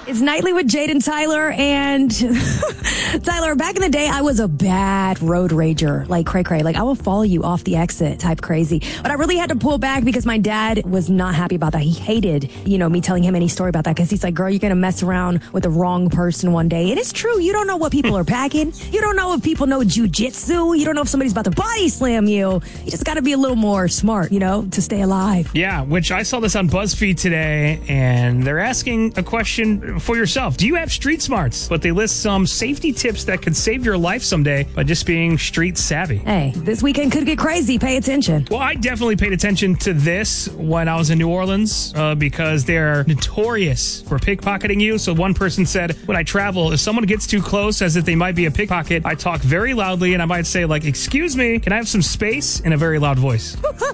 It's Nightly with Jade and Tyler. And Tyler, back in the day, I was a bad road rager, like cray-cray. Like, I will follow you off the exit type crazy. But I really had to pull back because my dad was not happy about that. He hated, me telling him any story about that because he's like, girl, you're going to mess around with the wrong person one day. And it's true. You don't know what people are packing. You don't know if people know jujitsu. You don't know if somebody's about to body slam you. You just got to be a little more smart, to stay alive. Yeah, which I saw this on BuzzFeed today, and they're asking a question for yourself. Do you have street smarts? But they list some safety tips that could save your life someday by just being street savvy. Hey, this weekend could get crazy. Pay attention. Well, I definitely paid attention to this when I was in New Orleans because they're notorious for pickpocketing you. So one person said, when I travel, if someone gets too close as if they might be a pickpocket, I talk very loudly and I might say, like, excuse me, can I have some space, in a very loud voice.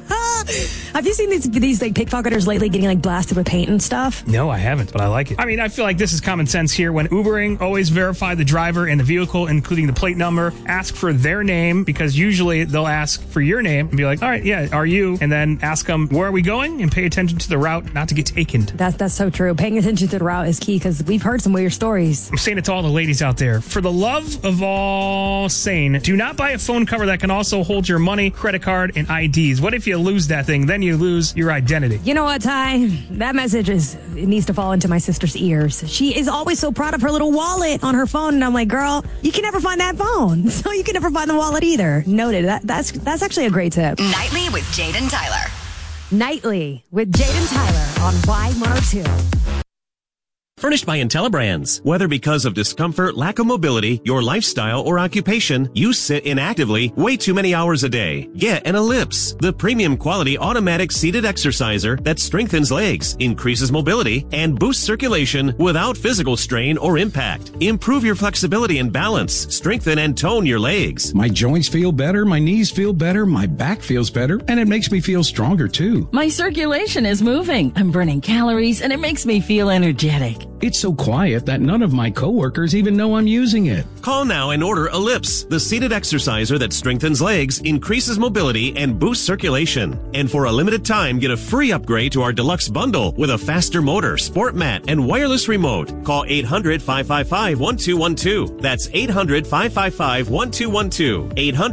Have you seen these like pickpocketers lately getting like blasted with paint and stuff? No, I haven't, but I like it. I mean, I feel like this is common sense here. When Ubering, always verify the driver and the vehicle, including the plate number. Ask for their name, because usually they'll ask for your name and be like, all right, yeah, are you? And then ask them, where are we going? And pay attention to the route, not to get taken. That's so true. Paying attention to the route is key, because we've heard some weird stories. I'm saying it to all the ladies out there. For the love of all sane, do not buy a phone cover that can also hold your money, credit card, and IDs. What if you lose that thing? Then you lose your identity. You know what, Ty? That message it needs to fall into my sister's ears. She is always so proud of her little wallet on her phone, and I'm like, girl, you can never find that phone, so you can never find the wallet either. Noted. That's actually a great tip. Nightly with Jade and Tyler. Nightly with Jade and Tyler on Y102. Furnished by IntelliBrands. Whether because of discomfort, lack of mobility, your lifestyle, or occupation, you sit inactively way too many hours a day. Get an Ellipse, the premium quality automatic seated exerciser that strengthens legs, increases mobility, and boosts circulation without physical strain or impact. Improve your flexibility and balance. Strengthen and tone your legs. My joints feel better, my knees feel better, my back feels better, and it makes me feel stronger too. My circulation is moving. I'm burning calories, and it makes me feel energetic. It's so quiet that none of my coworkers even know I'm using it. Call now and order Ellipse, the seated exerciser that strengthens legs, increases mobility, and boosts circulation. And for a limited time, get a free upgrade to our deluxe bundle with a faster motor, sport mat, and wireless remote. Call 800-555-1212. That's 800-555-1212.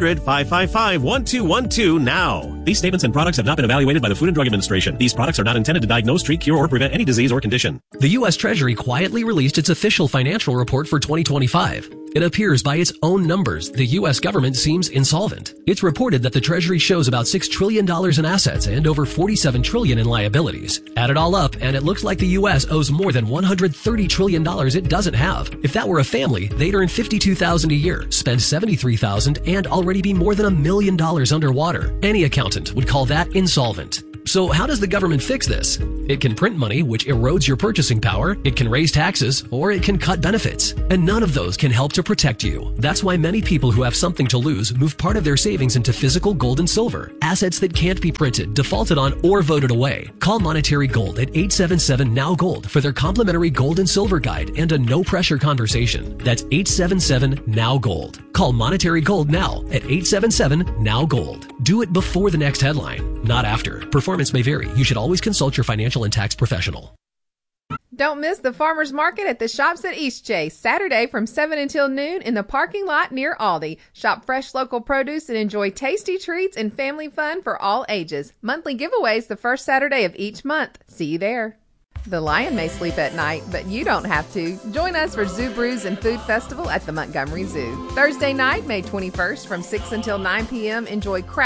800-555-1212 now. These statements and products have not been evaluated by the Food and Drug Administration. These products are not intended to diagnose, treat, cure, or prevent any disease or condition. The U.S. Treasury quietly released its official financial report for 2025. It appears by its own numbers, the U.S. government seems insolvent. It's reported that the Treasury shows about $6 trillion in assets and over $47 trillion in liabilities. Add it all up, and it looks like the U.S. owes more than $130 trillion it doesn't have. If that were a family, they'd earn $52,000 a year, spend $73,000, and already be more than $1 million underwater. Any accountant would call that insolvent. So how does the government fix this? It can print money, which erodes your purchasing power, it can raise taxes, or it can cut benefits. And none of those can help to protect you. That's why many people who have something to lose move part of their savings into physical gold and silver, assets that can't be printed, defaulted on, or voted away. Call Monetary Gold at 877-NOW-GOLD for their complimentary gold and silver guide and a no-pressure conversation. That's 877-NOW-GOLD. Call Monetary Gold now at 877-NOW-GOLD. Do it before the next headline, not after. Performance may vary. You should always consult your financial and tax professional. Don't miss the farmers market at the Shops at Eastchase, Saturday from 7 until noon in the parking lot near Aldi. Shop fresh local produce and enjoy tasty treats and family fun for all ages. Monthly giveaways the first Saturday of each month. See you there. The lion may sleep at night, but you don't have to. Join us for Zoo Brews and Food Festival at the Montgomery Zoo. Thursday night, May 21st from 6 until 9 p.m. Enjoy craft